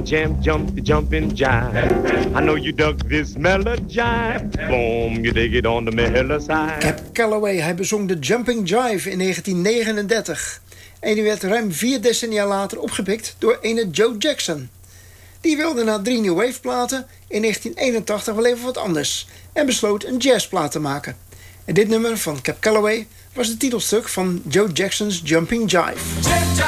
jump the jumping jive. I know you dug this melody jive. Boom, you dig it on the mellow side. Cab Calloway, hij bezong de Jumping Jive in 1939. En die werd ruim 4 decennia later opgepikt door ene Joe Jackson. Die wilde na 3 New Wave platen in 1981 wel even wat anders en besloot een jazzplaat te maken. En dit nummer van Cab Calloway was het titelstuk van Joe Jackson's Jumping Jive.